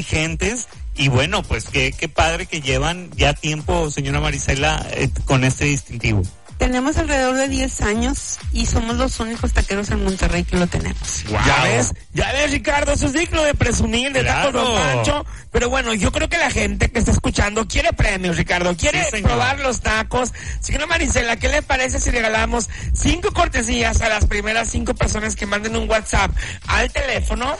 gentes. Y bueno, pues qué padre que llevan ya tiempo, señora Marisela, con este distintivo. Tenemos alrededor de 10 años y somos los únicos taqueros en Monterrey que lo tenemos. Wow. Ya ves, Ricardo, eso es digno de presumir de Tacos Don Pancho. Pero bueno, yo creo que la gente que está escuchando quiere premios, Ricardo. Quiere probar los tacos. Señora Marisela, ¿qué le parece si regalamos 5 cortesías a las primeras 5 personas que manden un WhatsApp al teléfono?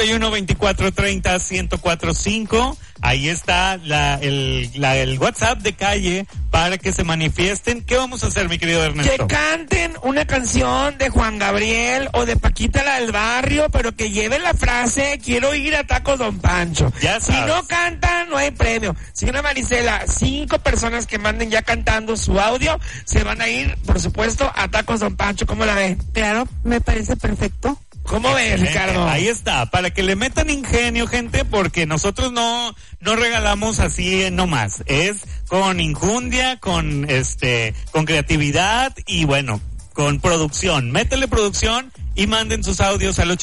81-2430-1045. Ahí está el WhatsApp de calle para que se manifiesten. ¿Qué vamos a hacer, mi querido Ernesto? Que canten una canción de Juan Gabriel o de Paquita la del Barrio, pero que lleven la frase, quiero ir a Tacos Don Pancho. Ya sabes. Si no cantan, no hay premio. Señora Marisela, 5 personas que manden ya cantando su audio se van a ir, por supuesto, a Tacos Don Pancho. ¿Cómo la ve? Claro, me parece perfecto. ¿Cómo ves, Ricardo? Ahí está, para que le metan ingenio, gente, porque nosotros no regalamos así nomás. Es con injundia, con creatividad y bueno, con producción. Métele producción y manden sus audios al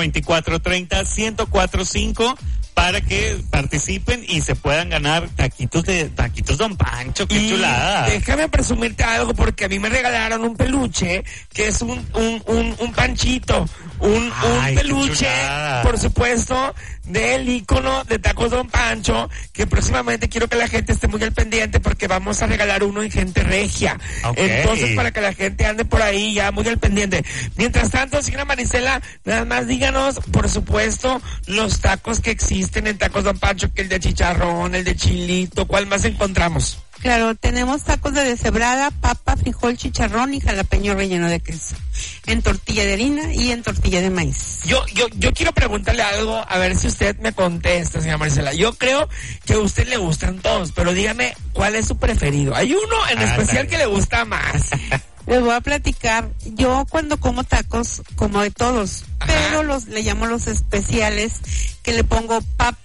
81-2430-1045 para que participen y se puedan ganar taquitos Don Pancho. ¡Qué chulada! Déjame presumirte algo, porque a mí me regalaron un peluche que es un panchito, un peluche, por supuesto, del ícono de Tacos Don Pancho, que próximamente quiero que la gente esté muy al pendiente porque vamos a regalar uno en Gente Regia. Okay. Entonces, para que la gente ande por ahí ya muy al pendiente. Mientras tanto, señora Marisela, nada más díganos, por supuesto, los tacos que existen en Tacos Don Pancho, que el de chicharrón, el de chilito, ¿cuál más encontramos? Claro, tenemos tacos de deshebrada, papa, frijol, chicharrón y jalapeño relleno de queso. En tortilla de harina y en tortilla de maíz. Yo quiero preguntarle algo, a ver si usted me contesta, señora Marisela. Yo creo que a usted le gustan todos, pero dígame, ¿cuál es su preferido? Hay uno en especial que le gusta más. Les voy a platicar, yo cuando como tacos, como de todos, pero le llamo los especiales, que le pongo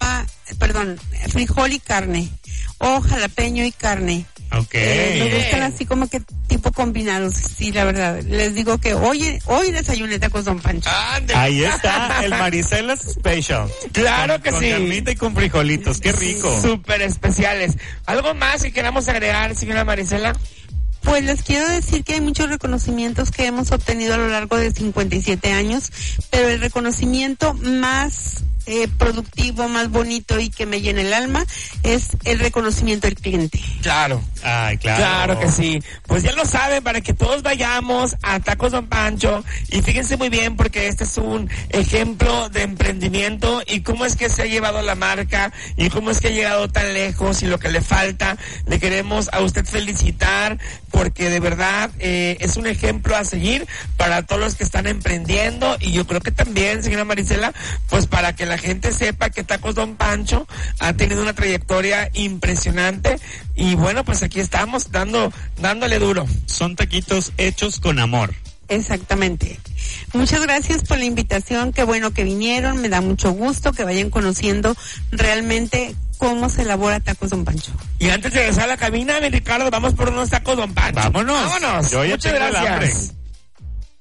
frijol y carne, o jalapeño y carne. Okay. Me gustan así como que tipo combinados, sí, la verdad. Les digo que hoy desayuné Tacos Don Pancho. Ahí está el Marisela's Special. Claro que sí. Con carnita y con frijolitos, qué rico. Súper especiales. ¿Algo más que queramos agregar, señora Marisela? Pues les quiero decir que hay muchos reconocimientos que hemos obtenido a lo largo de 57 años, pero el reconocimiento más productivo, más bonito y que me llena el alma es el reconocimiento del cliente. Claro. Ay, claro. Claro que sí. Pues ya lo saben, para que todos vayamos a Tacos Don Pancho, y fíjense muy bien porque este es un ejemplo de emprendimiento y cómo es que se ha llevado la marca y cómo es que ha llegado tan lejos y lo que le falta. Le queremos a usted felicitar porque de verdad es un ejemplo a seguir para todos los que están emprendiendo, y yo creo que también, señora Marisela, pues para que la gente sepa que Tacos Don Pancho ha tenido una trayectoria impresionante, y bueno, pues aquí estamos dándole duro. Son taquitos hechos con amor. Exactamente. Muchas gracias por la invitación, qué bueno que vinieron, me da mucho gusto que vayan conociendo realmente cómo se elabora Tacos Don Pancho. Y antes de regresar a la cabina, Ricardo, vamos por unos Tacos Don Pancho. Vámonos. Yo ya Muchas tengo gracias. el hambre.